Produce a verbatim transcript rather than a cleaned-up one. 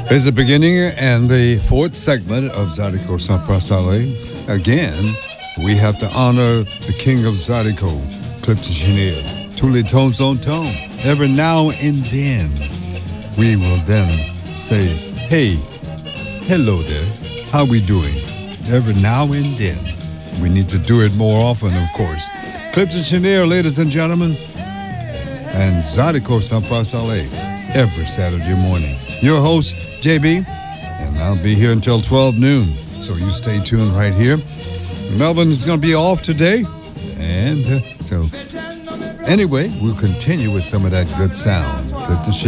Is the beginning and the fourth segment of Zydeco Sampras Saleh. Again, we have to honor the king of Zydeco, Clifton Chenier, Tule Tones on Tone. Every now and then, we will then say, hey, hello there, how we doing? Every now and then. We need to do it more often, of course. Clifton Chenier, ladies and gentlemen, and Zydeco Sampras Saleh, every Saturday morning. Your host, J B, and I'll be here until twelve noon, so you stay tuned right here. Melbourne is going to be off today, and uh, so anyway, we'll continue with some of that good sound. Clifton